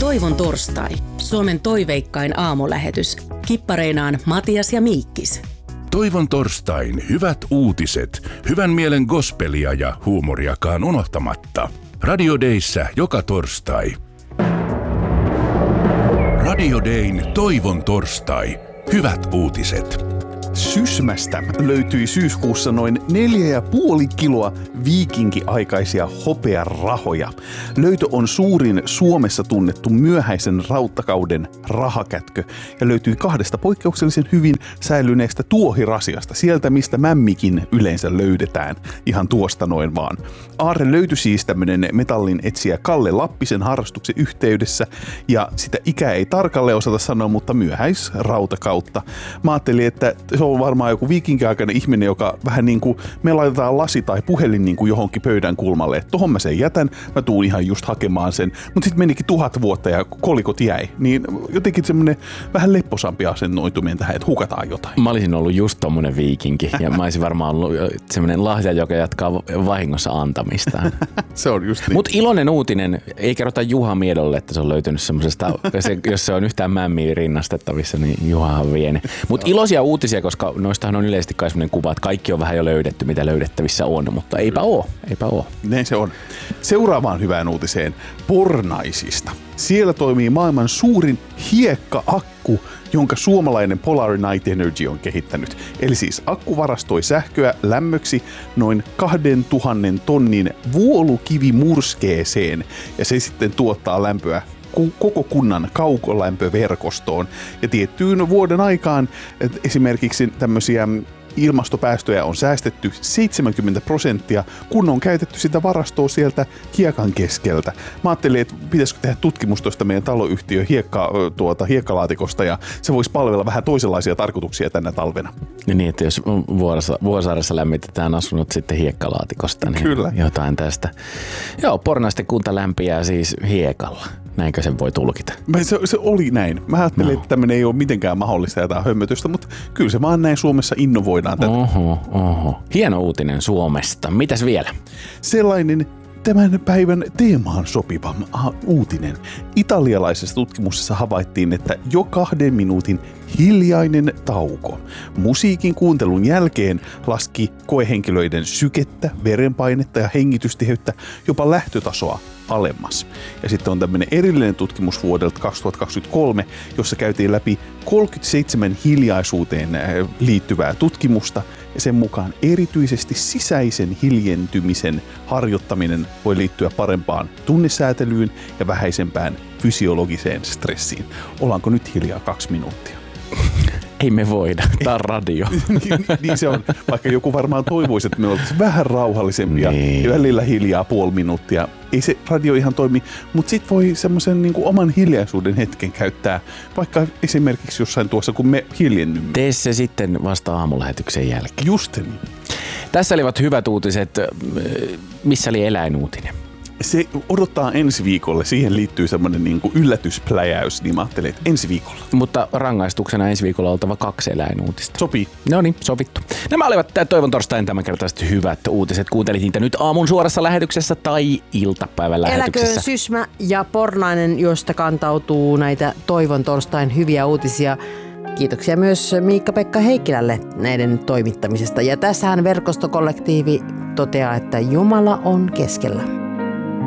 Toivon torstai, Suomen toiveikkain aamulähetys. Kippareinaan Matias ja Miikkis. Toivon torstain hyvät uutiset, hyvän mielen gospelia ja huumoriakaan unohtamatta. Radio Dayssä joka torstai. Radio Dayn Toivon torstai. Hyvät uutiset. Sysmästä löytyi syyskuussa noin 4,5 kiloa viikinkiaikaisia hopearahoja. Löytö on suurin Suomessa tunnettu myöhäisen rauttakauden rahakätkö ja löytyi 2 poikkeuksellisen hyvin säilyneestä tuohirasiasta, sieltä mistä mämmikin yleensä löydetään, ihan tuosta noin vaan. Aarre löytyi siis tämmönen metallin etsijä Kalle Lappisen harrastuksen yhteydessä ja sitä ikää ei tarkalleen osata sanoa, mutta myöhäisrautakautta. Mä ajattelin, että se on varmaan joku viikinkiaikainen ihminen, joka vähän niin kuin me laitetaan lasi tai puhelin niin kuin johonkin pöydän kulmalle. Että tohon mä sen jätän, mä tuun ihan just hakemaan sen. Mutta sitten menikin 1000 vuotta ja kolikot jäi. Niin jotenkin semmoinen vähän lepposampi asennoituminen tähän, että hukataan jotain. Mä olisin ollut just tommonen viikinki ja mä olisin varmaan ollut semmoinen lahja, joka jatkaa vahingossa antamistaan. Se on just niin. Mutta iloinen uutinen, ei kerrota Juha Miedolle, että se on löytynyt semmosesta, jos se on yhtään mämmiä rinnastettavissa, niin Juhahan vie ne. Mutta iloisia uutisia, koska noistahan on yleisesti kai semmoinen kuva, että kaikki on vähän jo löydetty, mitä löydettävissä on, mutta eipä oo. Näin se on. Seuraavaan hyvään uutiseen Pornaisista. Siellä toimii maailman suurin hiekka-akku, jonka suomalainen Polar Night Energy on kehittänyt. Eli siis akku varastoi sähköä lämmöksi noin 2000 tonnin vuolukivimurskeeseen ja se sitten tuottaa lämpöä koko kunnan kaukolämpöverkostoon. Ja tiettyyn vuoden aikaan esimerkiksi tämmöisiä ilmastopäästöjä on säästetty 70%, kun on käytetty sitä varastoa sieltä hiekan keskeltä. Mä ajattelin, että pitäisikö tehdä tutkimus tuosta meidän taloyhtiön hiekkalaatikosta ja se voisi palvella vähän toisenlaisia tarkoituksia tänä talvena. Ja niin, että jos Vuosaaressa lämmitetään asunnot sitten hiekkalaatikosta, niin kyllä. Jotain tästä. Joo, Pornaisten kunta lämpiää siis hiekalla. Näinkö sen voi tulkita? Se oli näin. Mä ajattelin, että tämmöinen ei ole mitenkään mahdollista jotain hömmötystä, mutta kyllä se vaan näin Suomessa innovoidaan tätä. Oho. Hieno uutinen Suomesta. Mitäs vielä? Sellainen tämän päivän teemaan sopiva uutinen. Italialaisessa tutkimuksessa havaittiin, että jo 2 minuutin hiljainen tauko musiikin kuuntelun jälkeen laski koehenkilöiden sykettä, verenpainetta ja hengitystiheyttä jopa lähtötasoa alemmas. Ja sitten on tämmöinen erillinen tutkimus vuodelta 2023, jossa käytiin läpi 37 hiljaisuuteen liittyvää tutkimusta ja sen mukaan erityisesti sisäisen hiljentymisen harjoittaminen voi liittyä parempaan tunnesäätelyyn ja vähäisempään fysiologiseen stressiin. Ollaanko nyt hiljaa 2 minuuttia? Ei me voida. Tää on radio. niin se on. Vaikka joku varmaan toivoisi, että me oltaisiin vähän rauhallisempia ja välillä hiljaa 0,5 minuuttia. Ei se radio ihan toimi, mutta sit voi semmoisen niin kuin oman hiljaisuuden hetken käyttää, vaikka esimerkiksi jossain tuossa, kun me hiljennymme. Tee se sitten vasta aamulähetyksen jälkeen. Just niin. Tässä olivat hyvät uutiset. Missä oli eläinuutinen? Se odottaa ensi viikolle. Siihen liittyy semmoinen niin kuin yllätyspläjäys, niin mä ajattelin, että ensi viikolla. Mutta rangaistuksena ensi viikolla on oltava 2 eläinuutista. Sopii. No niin, sovittu. Nämä olivat Toivon torstain tämänkertaiset hyvät uutiset. Kuuntelit niitä nyt aamun suorassa lähetyksessä tai iltapäivän lähetyksessä. Eläköön Sysmä ja Pornainen, josta kantautuu näitä Toivon torstain hyviä uutisia. Kiitoksia myös Miikka-Pekka Heikkilälle näiden toimittamisesta. Ja tässähän verkostokollektiivi toteaa, että Jumala on keskellä.